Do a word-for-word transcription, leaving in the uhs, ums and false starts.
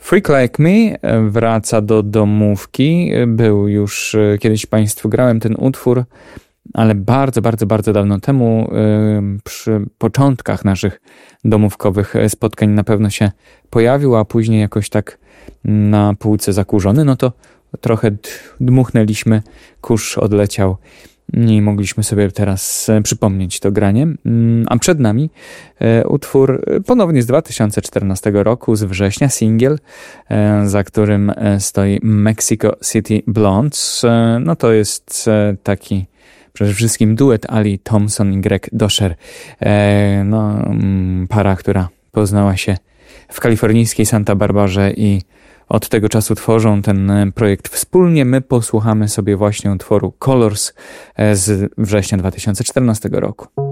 Freak Like Me wraca do domówki. Był już kiedyś Państwu grałem ten utwór, ale bardzo, bardzo, bardzo dawno temu, przy początkach naszych domówkowych spotkań na pewno się pojawił, a później jakoś tak na półce zakurzony, no to trochę dmuchnęliśmy, kurz odleciał i mogliśmy sobie teraz przypomnieć to granie. A przed nami utwór ponownie z dwa tysiące czternastego roku, z września, singiel, za którym stoi Mexico City Blondes. No to jest taki przede wszystkim duet Ali Thompson i Greg Dosher. No, para, która poznała się w kalifornijskiej Santa Barbarze i od tego czasu tworzą ten projekt wspólnie. My posłuchamy sobie właśnie utworu Colors z września dwa tysiące czternastego roku.